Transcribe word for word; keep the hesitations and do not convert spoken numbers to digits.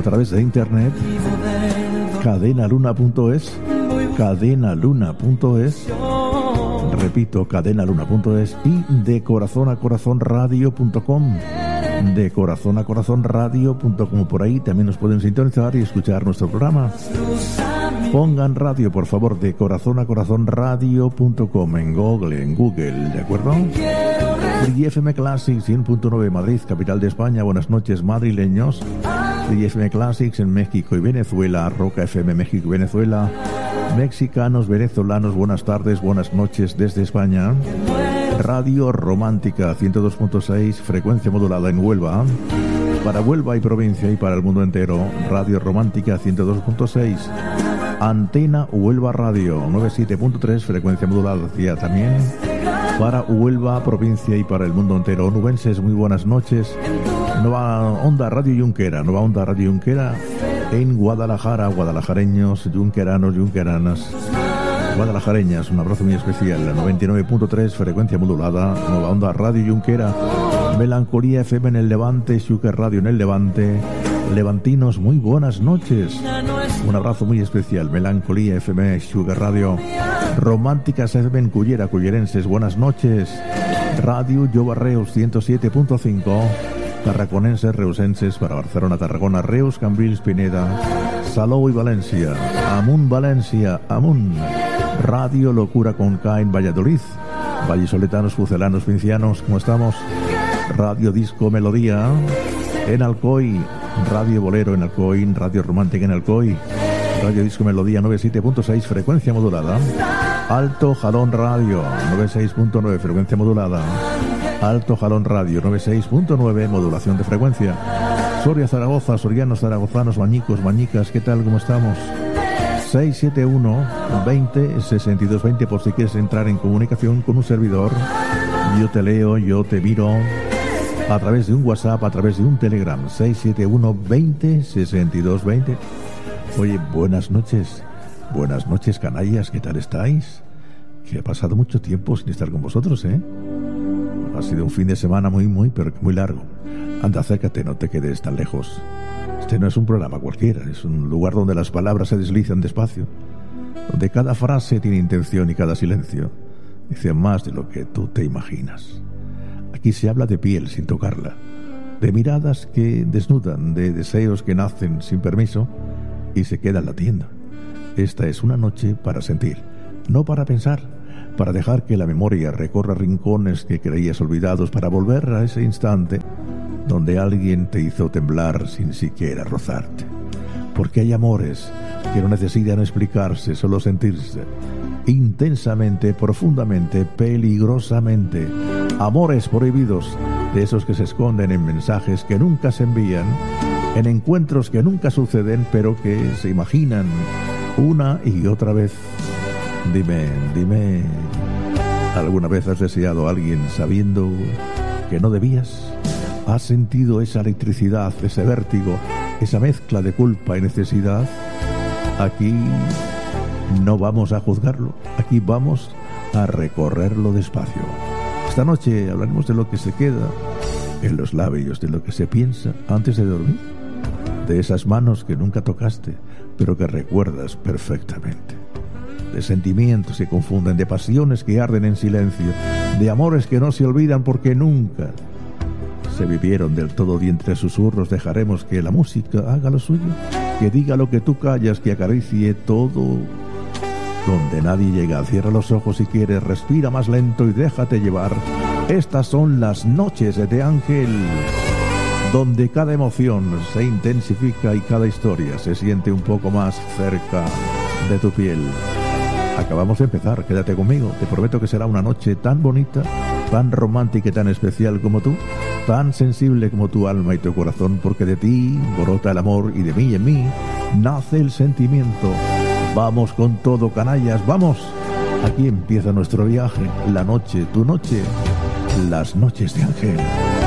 través de internet, cadena luna punto es, cadena luna punto es, repito, cadena luna punto es, y de corazón a corazón radio punto com, de corazón a corazón radio punto com. Por ahí también nos pueden sintonizar y escuchar nuestro programa. Pongan radio, por favor, de corazón a corazón radio punto com en Google, en Google, ¿de acuerdo? Free F M Classics cien punto nueve Madrid, capital de España. Buenas noches, madrileños. Free F M Classics en México y Venezuela. Roca F M México y Venezuela. Mexicanos, venezolanos, buenas tardes, buenas noches desde España. Radio Romántica ciento dos punto seis, frecuencia modulada en Huelva. Para Huelva y provincia y para el mundo entero, Radio Romántica ciento dos punto seis. Antena Huelva Radio noventa y siete punto tres, frecuencia modulada hacia también para Huelva, provincia y para el mundo entero. Onubenses, muy buenas noches. Nueva Onda Radio Yunquera, Nueva Onda Radio Yunquera en Guadalajara, guadalajareños, yunqueranos, yunqueranas, guadalajareñas, un abrazo muy especial. La noventa y nueve punto tres, frecuencia modulada, Nueva Onda Radio Yunquera. Melancolía F M en el Levante, Xúquer Radio en el Levante. Levantinos, muy buenas noches. Un abrazo muy especial. Melancolía F M, Xúquer Radio. Románticas F M en Cullera, cullerenses, buenas noches. Radio Lloba Reus ciento siete punto cinco. Tarraconenses, reusenses, para Barcelona, Tarragona, Reus, Cambrils, Pineda, Salou y Valencia. Amun, Valencia, Amun. Radio Locura con K en Valladolid. Vallisoletanos, pucelanos, vincianos, ¿cómo estamos? Radio Disco Melodía en Alcoy. Radio Bolero en Alcoy. Radio Romántica en Alcoy. Radio Disco Melodía noventa y siete punto seis, frecuencia modulada. Alto Jalón Radio noventa y seis punto nueve, frecuencia modulada. Alto Jalón Radio noventa y seis punto nueve, modulación de frecuencia. Soria, Zaragoza, sorianos, zaragozanos, mañicos, mañicas, ¿qué tal? ¿Cómo estamos? seis siete uno, veinte, sesenta y dos veinte, por si quieres entrar en comunicación con un servidor. Yo te leo, yo te miro a través de un WhatsApp, a través de un Telegram. seis siete uno, veinte, sesenta y dos veinte. Oye, buenas noches. Buenas noches, canallas, ¿qué tal estáis? Que ha pasado mucho tiempo sin estar con vosotros, ¿eh? Ha sido un fin de semana muy, muy, pero muy largo. Anda, acércate, no te quedes tan lejos. Este no es un programa cualquiera, es un lugar donde las palabras se deslizan despacio, donde cada frase tiene intención y cada silencio dice más de lo que tú te imaginas. Aquí se habla de piel sin tocarla, de miradas que desnudan, de deseos que nacen sin permiso y se quedan latiendo. Esta es una noche para sentir, no para pensar, para dejar que la memoria recorra rincones que creías olvidados, para volver a ese instante donde alguien te hizo temblar sin siquiera rozarte. Porque hay amores que no necesitan explicarse, solo sentirse intensamente, profundamente, peligrosamente. Amores prohibidos, de esos que se esconden en mensajes que nunca se envían, en encuentros que nunca suceden, pero que se imaginan una y otra vez. Dime, dime, ¿alguna vez has deseado a alguien sabiendo que no debías? ¿Has sentido esa electricidad, ese vértigo, esa mezcla de culpa y necesidad? Aquí no vamos a juzgarlo, aquí vamos a recorrerlo despacio. Esta noche hablaremos de lo que se queda en los labios, de lo que se piensa antes de dormir, de esas manos que nunca tocaste, pero que recuerdas perfectamente, de sentimientos que confunden, de pasiones que arden en silencio, de amores que no se olvidan porque nunca se vivieron del todo, y entre susurros dejaremos que la música haga lo suyo, que diga lo que tú callas, que acaricie todo donde nadie llega. Cierra los ojos si quieres, respira más lento y déjate llevar. Estas son las noches de Ángel, donde cada emoción se intensifica y cada historia se siente un poco más cerca de tu piel. Acabamos de empezar, quédate conmigo, te prometo que será una noche tan bonita, tan romántica y tan especial como tú, tan sensible como tu alma y tu corazón, porque de ti brota el amor y de mí y en mí nace el sentimiento. Vamos con todo, canallas, vamos. Aquí empieza nuestro viaje, la noche, tu noche, las noches de Ángel.